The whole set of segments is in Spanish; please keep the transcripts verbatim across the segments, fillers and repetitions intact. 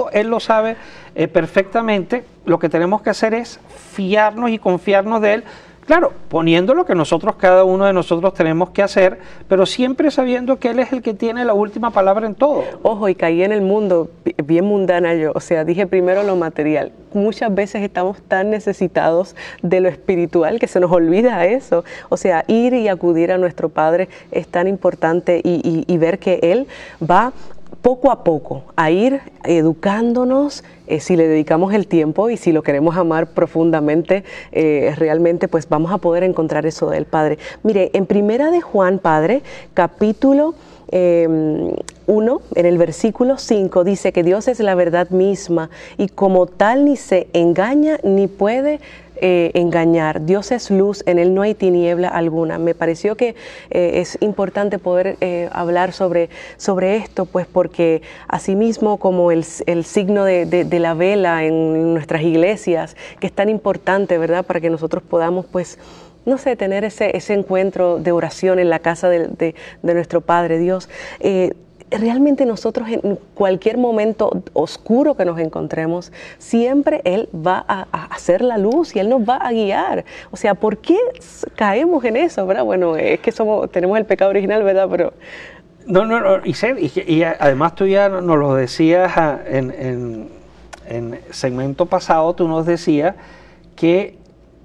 todo Él lo sabe eh, perfectamente. Lo que tenemos que hacer es fiarnos y confiarnos de Él. Claro, poniendo lo que nosotros, cada uno de nosotros tenemos que hacer, pero siempre sabiendo que Él es el que tiene la última palabra en todo. Ojo, y caí en el mundo, bien mundana yo, o sea, dije primero lo material. Muchas veces estamos tan necesitados de lo espiritual que se nos olvida eso. O sea, ir y acudir a nuestro Padre es tan importante y, y, y ver que Él va poco a poco a ir educándonos, eh, si le dedicamos el tiempo y si lo queremos amar profundamente, eh, realmente pues vamos a poder encontrar eso del Padre. Mire, en Primera de Juan, Padre, capítulo eh, uno, en el versículo cinco, dice que Dios es la verdad misma y como tal ni se engaña ni puede Eh, engañar. Dios es luz, en Él no hay tiniebla alguna. Me pareció que eh, es importante poder eh, hablar sobre, sobre esto, pues porque asimismo como el, el signo de, de, de la vela en nuestras iglesias, que es tan importante, ¿verdad?, para que nosotros podamos, pues, no sé, tener ese, ese encuentro de oración en la casa de, de, de nuestro Padre Dios. Eh, Realmente nosotros en cualquier momento oscuro que nos encontremos, siempre Él va a, a hacer la luz y Él nos va a guiar. O sea, ¿por qué caemos en eso, verdad? Bueno, es que somos, tenemos el pecado original, ¿verdad? Pero no, no, no, y, y, y además tú ya nos lo decías en, en, en segmento pasado, tú nos decías que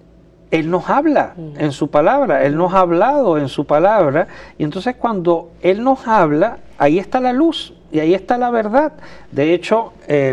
Él nos habla mm. en su palabra, Él nos ha hablado en su palabra, y entonces cuando Él nos habla, ahí está la luz y ahí está la verdad. De hecho, eh,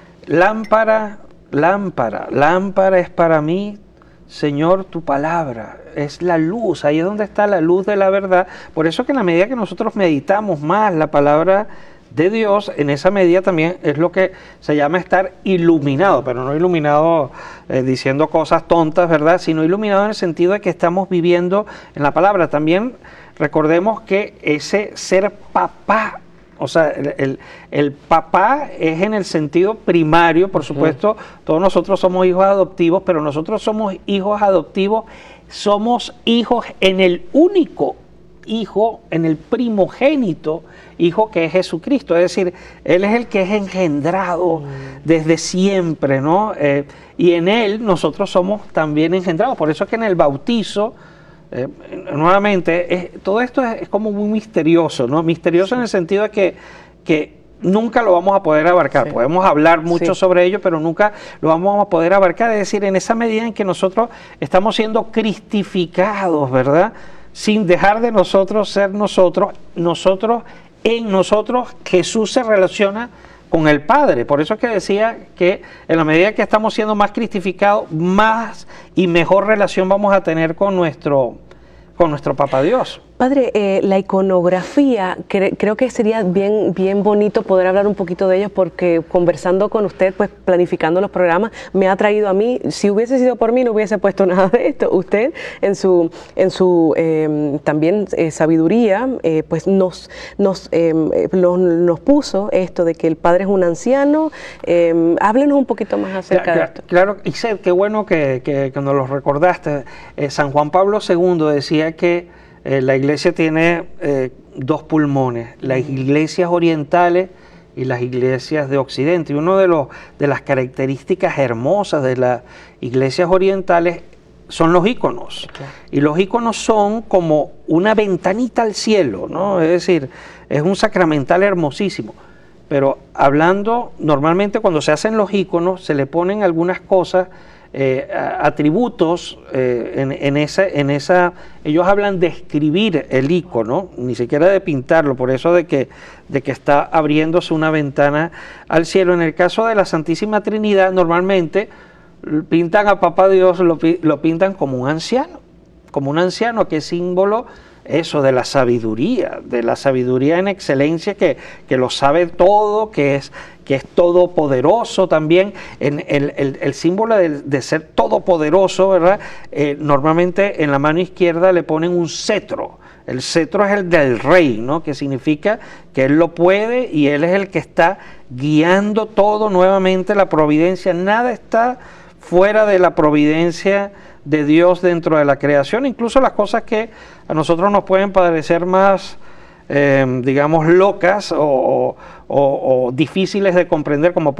lámpara, lámpara, lámpara es para mí, Señor, tu palabra, es la luz, ahí es donde está la luz de la verdad. Por eso que en la medida que nosotros meditamos más la palabra de Dios, en esa medida también es lo que se llama estar iluminado, pero no iluminado eh, diciendo cosas tontas, ¿verdad?, sino iluminado en el sentido de que estamos viviendo en la palabra. También recordemos que ese ser papá, o sea, el, el, el papá es en el sentido primario, por supuesto, uh-huh. todos nosotros somos hijos adoptivos, pero nosotros somos hijos adoptivos, somos hijos en el único hijo, en el primogénito hijo que es Jesucristo, es decir, Él es el que es engendrado mm. desde siempre, ¿no? Eh, y en Él nosotros somos también engendrados, por eso es que en el bautizo, eh, nuevamente, es, todo esto es, es como muy misterioso, ¿no? Misterioso sí. en el sentido de que, que nunca lo vamos a poder abarcar, sí. podemos hablar mucho sí. sobre ello, pero nunca lo vamos a poder abarcar, es decir, en esa medida en que nosotros estamos siendo cristificados, ¿verdad?, sin dejar de nosotros ser nosotros, nosotros en nosotros Jesús se relaciona con el Padre. Por eso es que decía que en la medida que estamos siendo más cristificados, más y mejor relación vamos a tener con nuestro, con nuestro Papá Dios. Padre, eh, la iconografía, cre creo que sería bien, bien bonito poder hablar un poquito de ello, porque conversando con usted, pues planificando los programas, me ha traído a mí, si hubiese sido por mí no hubiese puesto nada de esto. Usted en su, en su eh, también eh, sabiduría, eh, pues nos, nos, eh, lo, nos puso esto de que el Padre es un anciano. Eh, háblenos un poquito más acerca claro, de esto. Claro, Isel, qué bueno que, que, que nos lo recordaste. Eh, San Juan Pablo segundo decía que Eh, la iglesia tiene eh, dos pulmones, las iglesias orientales y las iglesias de Occidente. Y una de, los, de las características hermosas de las iglesias orientales son los íconos. Okay. Y los íconos son como una ventanita al cielo, ¿no? Es decir, es un sacramental hermosísimo. Pero hablando, normalmente cuando se hacen los íconos, se le ponen algunas cosas, Eh, atributos eh, en, en, esa, en esa, ellos hablan de escribir el icono, ni siquiera de pintarlo, por eso de que, de que está abriéndose una ventana al cielo. En el caso de la Santísima Trinidad, normalmente pintan a Papá Dios, lo, lo pintan como un anciano, como un anciano que es símbolo eso de la sabiduría, de la sabiduría en excelencia, que, que lo sabe todo, que es, que es todopoderoso también. En el, el, el símbolo de, de ser todopoderoso, ¿verdad? Eh, normalmente en la mano izquierda le ponen un cetro. El cetro es el del rey, ¿no? Que significa que él lo puede y él es el que está guiando todo nuevamente, la providencia. Nada está fuera de la providencia de Dios dentro de la creación, incluso las cosas que a nosotros nos pueden parecer más, eh, digamos, locas o, o, o difíciles de comprender, como